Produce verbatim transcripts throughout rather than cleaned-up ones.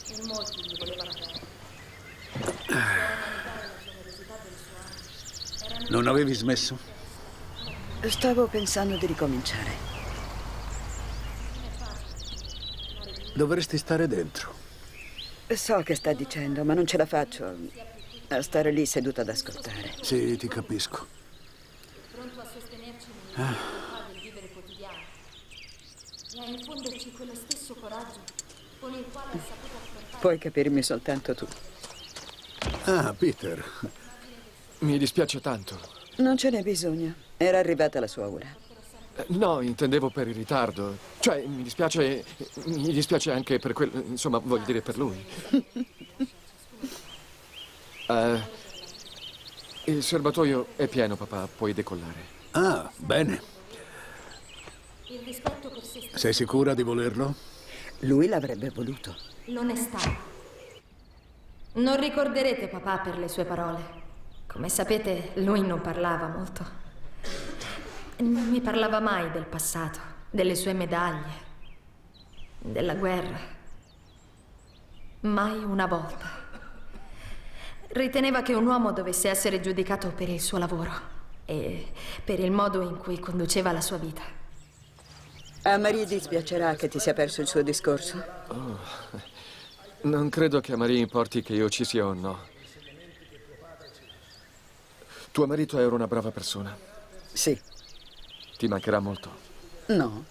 In molti gli volevano bene. La umanità e la generosità del suo animo erano... Non avevi smesso? Stavo pensando di ricominciare. Dovresti stare dentro. So che sta dicendo, ma non ce la faccio a stare lì seduta ad ascoltare. Sì, ti capisco. pronto a sostenerci nella difficoltà del vivere quotidiano e a infonderci quello stesso coraggio con il quale ha saputo affrontare... Puoi capirmi soltanto tu. Ah, Peter. Mi dispiace tanto. Non ce n'è bisogno. Era arrivata la sua ora. Eh, No, intendevo per il ritardo. Cioè, mi dispiace... Mi dispiace anche per quel... Insomma, voglio dire per lui. Eh, il serbatoio è pieno, papà. Puoi decollare. Ah, bene. Il rispetto per se stesso, Sei sicura di volerlo? Lui l'avrebbe voluto. l'onestà. Non ricorderete papà per le sue parole. Come sapete, lui non parlava molto. Non mi parlava mai del passato, delle sue medaglie, della guerra. Mai una volta. Riteneva che un uomo dovesse essere giudicato per il suo lavoro e per il modo in cui conduceva la sua vita. A Marie dispiacerà che ti sia perso il suo discorso. Non credo che a Maria importi che io ci sia o no. Tuo marito era una brava persona. Sì. Ti mancherà molto. No.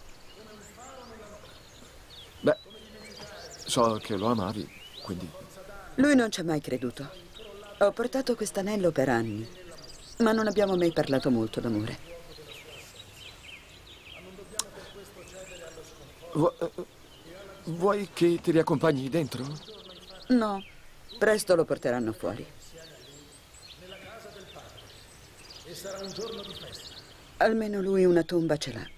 Beh, so che lo amavi, quindi... Lui non ci ha mai creduto. Ho portato quest'anello per anni, ma non abbiamo mai parlato molto d'amore. Vu- eh, Vuoi che ti riaccompagni dentro? No, presto lo porteranno fuori. Almeno lui una tomba ce l'ha.